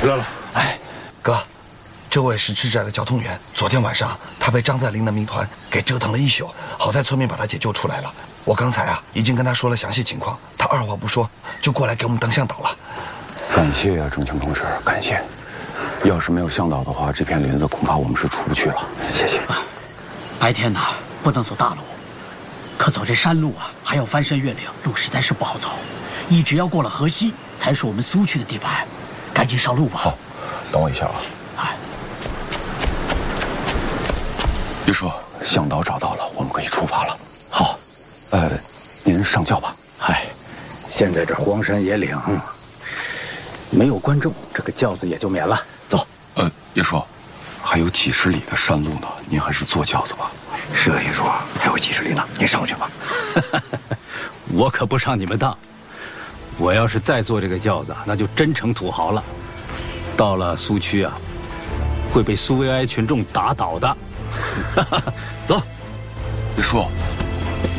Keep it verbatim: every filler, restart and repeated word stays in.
热了。 哎，哥，这位是支寨的交通员，昨天晚上他被张在林的民团给折腾了一宿，好在村民把他解救出来了。我刚才啊已经跟他说了详细情况，他二话不说就过来给我们登向导了。 感谢呀、啊，郑清同志，感谢。要是没有向导的话，这片林子恐怕我们是出不去了。谢谢。 啊、白天呢不能走大路，可走这山路啊，还要翻山越岭，路实在是不好走。一直要过了河西，才是我们苏区的地盘。赶紧上路吧。 好，等我一下啊。 哎， 别说，向导找到了，我们可以出发了。 好， 呃，您上轿吧。 嗨，现在这荒山野岭，没有观众，这个轿子也就免了。走。 呃，叶叔，还有几十里的山路呢，您还是坐轿子吧。 是啊，叶叔，还有几十里呢，您上去吧。我可不上你们当。我要是再坐这个轿子，那就真成土豪了。到了苏区啊，会被苏维埃群众打倒的。走。 叶叔。